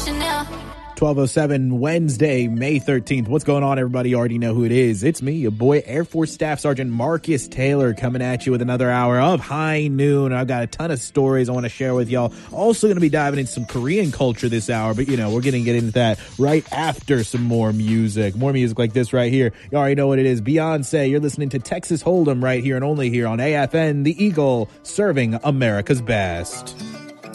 12:07 Wednesday, May 13th. What's going on, everybody? You already know who it is. It's me, your boy, Air Force Staff Sergeant Marcus Taylor, coming at you with another hour of High Noon. I've got a ton of stories I want to share with y'all. Also going to be diving into some Korean culture this hour, but we're going to get into that right after some more music. More music like this right here. You already know what it is. Beyonce, you're listening to Texas Hold'em right here and only here on AFN, the Eagle, serving America's best.